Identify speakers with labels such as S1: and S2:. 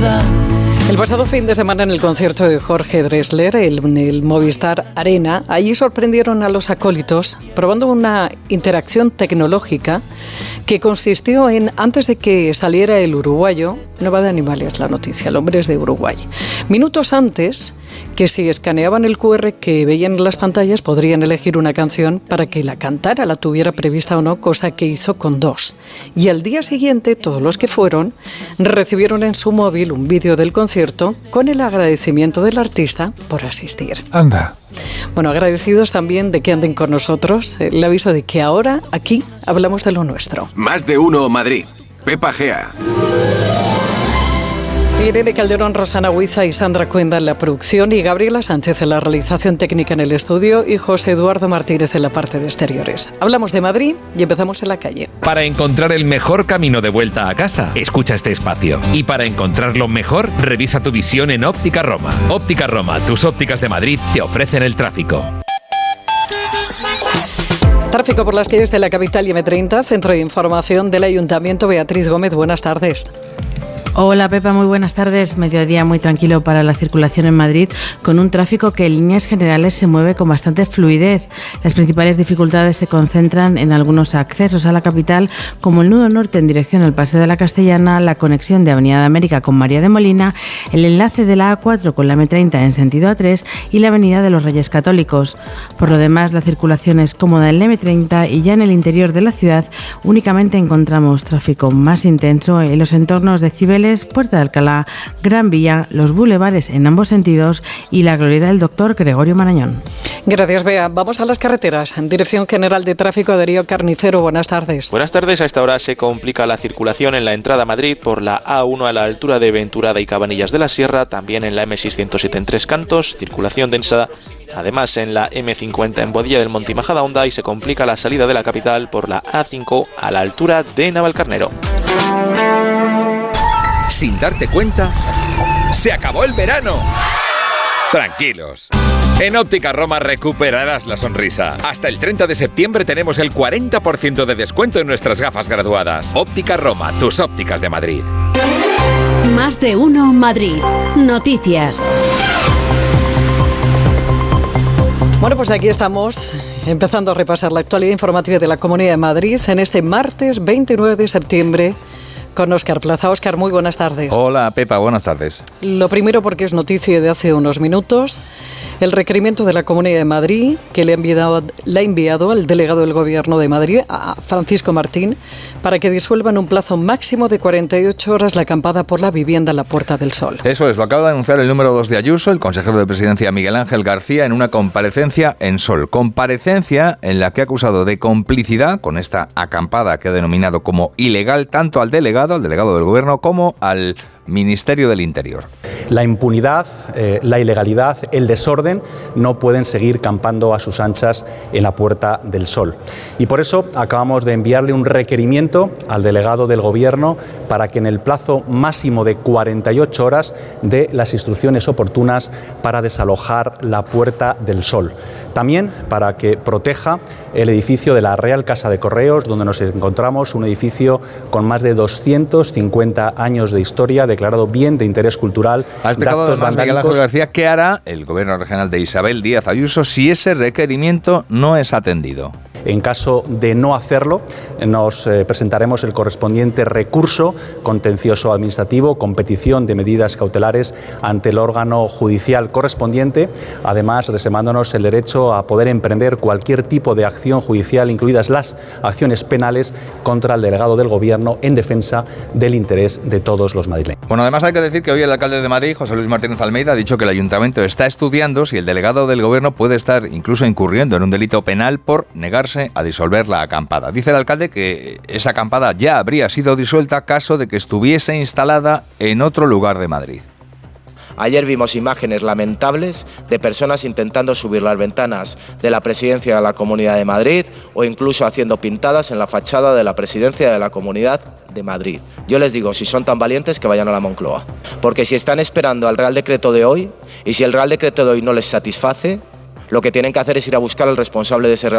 S1: ciudad.
S2: El pasado fin de semana en el concierto de Jorge Drexler en el Movistar Arena, allí sorprendieron a los acólitos probando una interacción tecnológica que consistió en, antes de que saliera el uruguayo, no va de animales la noticia, el hombre es de Uruguay, minutos antes, que si escaneaban el QR que veían en las pantallas podrían elegir una canción para que la cantara, la tuviera prevista o no, cosa que hizo con 2. Y al día siguiente, todos los que fueron recibieron en su móvil un vídeo del concierto con el agradecimiento del artista por asistir.
S3: Anda.
S2: Bueno, agradecidos también de que anden con nosotros. El aviso de que ahora, aquí, hablamos de lo nuestro.
S4: Más de uno Madrid. Pepa Gea.
S2: Irene Calderón, Rosana Huiza y Sandra Cuenda en la producción y Gabriela Sánchez en la realización técnica en el estudio y José Eduardo Martínez en la parte de exteriores. Hablamos de Madrid y empezamos en la calle.
S5: Para encontrar el mejor camino de vuelta a casa, escucha este espacio. Y para encontrarlo mejor, revisa tu visión en Óptica Roma. Óptica Roma, tus ópticas de Madrid te ofrecen el tráfico.
S2: Tráfico por las calles de la capital y M30, Centro de Información del Ayuntamiento. Beatriz Gómez, buenas tardes.
S6: Hola Pepa, muy buenas tardes. Mediodía muy tranquilo para la circulación en Madrid, con un tráfico que en líneas generales se mueve con bastante fluidez. Las principales dificultades se concentran en algunos accesos a la capital, como el nudo norte en dirección al Paseo de la Castellana, la conexión de Avenida de América con María de Molina, el enlace de la A4 con la M30 en sentido A3 y la Avenida de los Reyes Católicos. Por lo demás, la circulación es cómoda en la M30 y ya en el interior de la ciudad únicamente encontramos tráfico más intenso en los entornos de Cibeles, Puerta de Alcalá, Gran Vía, los bulevares en ambos sentidos y la Glorieta del Doctor Gregorio Marañón.
S2: Gracias, Bea. Vamos a las carreteras. En Dirección General de Tráfico, Darío Carnicero, buenas tardes.
S7: Buenas tardes. A esta hora se complica la circulación en la entrada a Madrid por la A1 a la altura de Venturada y Cabanillas de la Sierra, también en la M607 en Tres Cantos, circulación densa. Además, en la M50 en Boadilla del Monte y Majadahonda, y se complica la salida de la capital por la A5 a la altura de Navalcarnero.
S8: Sin darte cuenta, ¡se acabó el verano! Tranquilos. En Óptica Roma recuperarás la sonrisa. Hasta el 30 de septiembre tenemos el 40% de descuento en nuestras gafas graduadas. Óptica Roma, tus ópticas de Madrid.
S9: Más de uno Madrid. Noticias.
S2: Bueno, pues aquí estamos, empezando a repasar la actualidad informativa de la Comunidad de Madrid en este martes 29 de septiembre. Con Óscar Plaza. Óscar, muy buenas tardes.
S3: Hola, Pepa, buenas tardes.
S2: Lo primero, porque es noticia de hace unos minutos, el requerimiento de la Comunidad de Madrid que le ha enviado al delegado del Gobierno de Madrid, a Francisco Martín, para que disuelva en un plazo máximo de 48 horas la acampada por la vivienda en la Puerta del Sol.
S3: Eso es, lo acaba de anunciar el número 2 de Ayuso, el consejero de Presidencia Miguel Ángel García, en una comparecencia en Sol. Comparecencia en la que ha acusado de complicidad con esta acampada que ha denominado como ilegal tanto al delegado del Gobierno, como al Ministerio del Interior.
S10: La impunidad, la ilegalidad, el desorden no pueden seguir campando a sus anchas en la Puerta del Sol. Y por eso acabamos de enviarle un requerimiento al delegado del Gobierno para que en el plazo máximo de 48 horas dé las instrucciones oportunas para desalojar la Puerta del Sol. También para que proteja el edificio de la Real Casa de Correos, donde nos encontramos, un edificio con más de 250 años de historia, declarado bien de interés cultural.
S3: Ha explicado además Miguel Ángel García qué hará el Gobierno regional de Isabel Díaz Ayuso si ese requerimiento no es atendido.
S10: En caso de no hacerlo, nos presentaremos el correspondiente recurso contencioso administrativo con petición de medidas cautelares ante el órgano judicial correspondiente, además reservándonos el derecho a poder emprender cualquier tipo de acción judicial, incluidas las acciones penales, contra el delegado del Gobierno en defensa del interés de todos los madrileños.
S3: Bueno, además hay que decir que hoy el alcalde de Madrid, José Luis Martínez Almeida, ha dicho que el Ayuntamiento está estudiando si el delegado del Gobierno puede estar incluso incurriendo en un delito penal por negarse a disolver la acampada. Dice el alcalde que esa acampada ya habría sido disuelta caso de que estuviese instalada en otro lugar de Madrid.
S11: Ayer vimos imágenes lamentables de personas intentando subir las ventanas de la Presidencia de la Comunidad de Madrid o incluso haciendo pintadas en la fachada de la Presidencia de la Comunidad de Madrid. Yo les digo, si son tan valientes, que vayan a la Moncloa. Porque si están esperando al Real Decreto de hoy y si el Real Decreto de hoy no les satisface, lo que tienen que hacer es ir a buscar al responsable de ese Real